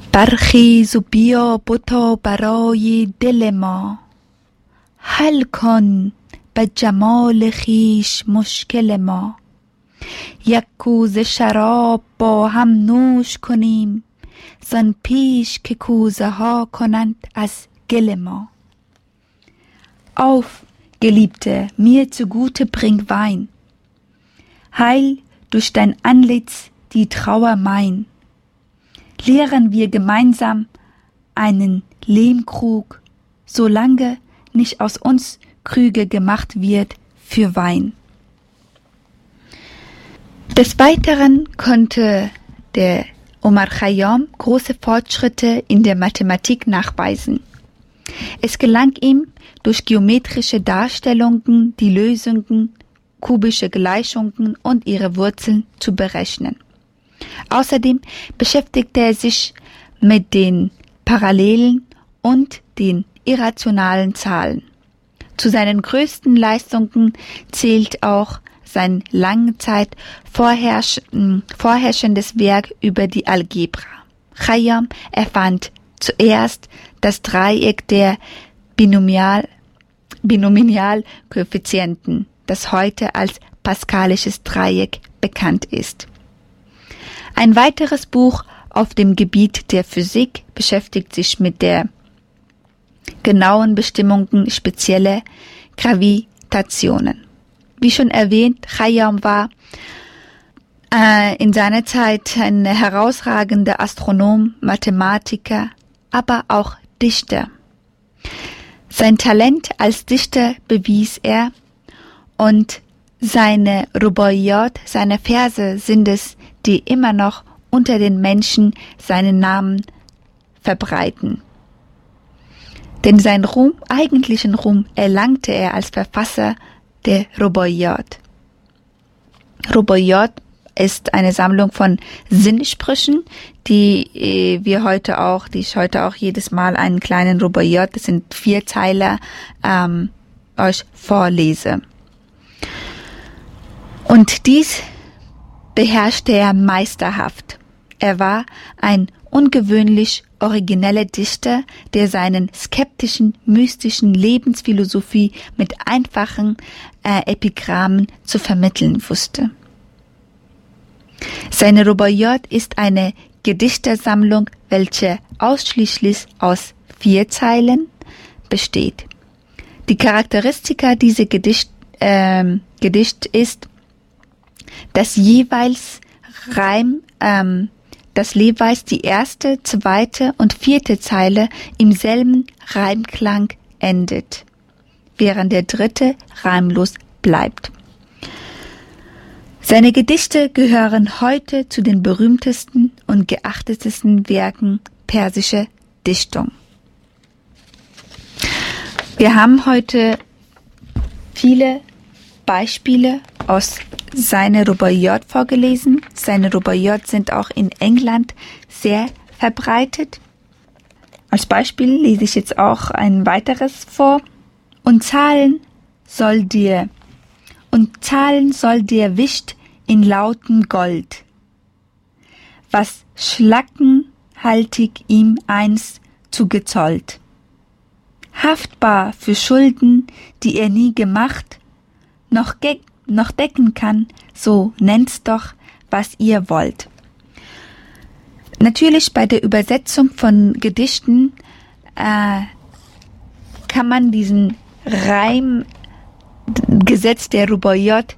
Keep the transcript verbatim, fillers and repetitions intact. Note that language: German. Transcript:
برخیز و بیا بتا برای دل ما، حل کن به جمال خویش مشکل ما. یک کوزه شراب با هم نوش کنیم، زان پیش که کوزه ها کنند از گل ما. Auf, Geliebte, mir zugute bring Wein, heil durch dein Antlitz die Trauer mein. Leeren wir gemeinsam einen Lehmkrug, solange nicht aus uns Krüge gemacht wird für Wein. Des Weiteren konnte der Omar Khayyam große Fortschritte in der Mathematik nachweisen. Es gelang ihm, durch geometrische Darstellungen die Lösungen kubischer Gleichungen und ihre Wurzeln zu berechnen. Außerdem beschäftigte er sich mit den Parallelen und den irrationalen Zahlen. Zu seinen größten Leistungen zählt auch sein lange Zeit vorherrsch- vorherrschendes Werk über die Algebra. Khayyam erfand zuerst das Dreieck der Binomial, Binomialkoeffizienten, das heute als Pascalisches Dreieck bekannt ist. Ein weiteres Buch auf dem Gebiet der Physik beschäftigt sich mit der genauen Bestimmungen spezieller Gravitationen. Wie schon erwähnt, Khayyam war äh, in seiner Zeit ein herausragender Astronom, Mathematiker, aber auch Dichter. Sein Talent als Dichter bewies er und seine Rubaiyat, seine Verse sind es, die immer noch unter den Menschen seinen Namen verbreiten. Denn seinen Ruhm, eigentlichen Ruhm, erlangte er als Verfasser der Rubaiyat. Rubaiyat ist eine Sammlung von Sinnsprüchen, die äh, wir heute auch, die ich heute auch jedes Mal einen kleinen Rubaiyat, das sind vier Zeiler, ähm, euch vorlese. Und dies beherrschte er meisterhaft. Er war ein ungewöhnlich origineller Dichter, der seinen skeptischen, mystischen Lebensphilosophie mit einfachen äh, Epigrammen zu vermitteln wusste. Seine Rubaiyat ist eine Gedichtersammlung, welche ausschließlich aus vier Zeilen besteht. Die Charakteristika dieser Gedicht, äh, Gedicht ist, dass jeweils Reim, ähm, dass jeweils die erste, zweite und vierte Zeile im selben Reimklang endet, während der dritte reimlos bleibt. Seine Gedichte gehören heute zu den berühmtesten und geachtetesten Werken persischer Dichtung. Wir haben heute viele Beispiele aus seiner Rubaiyat vorgelesen. Seine Rubaiyat sind auch in England sehr verbreitet. Als Beispiel lese ich jetzt auch ein weiteres vor. Und Zahlen soll dir, und Zahlen soll dir wischt in lautem Gold, was schlackenhaltig ihm einst zugezollt. Haftbar für Schulden, die er nie gemacht, noch, ge- noch decken kann, so nennt's doch, was ihr wollt. Natürlich bei der Übersetzung von Gedichten äh, kann man diesen Reimgesetz der Rubaiyat